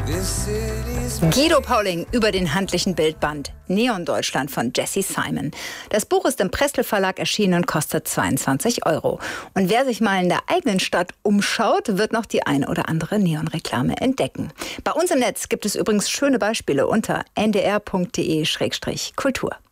Guido Pauling über den handlichen Bildband Neon Deutschland von Jesse Simon. Das Buch ist im Prestel Verlag erschienen und kostet 22 €. Und wer sich mal in der eigenen Stadt umschaut, wird noch die eine oder andere Neonreklame entdecken. Bei uns im Netz gibt es übrigens schöne Beispiele unter ndr.de/kultur.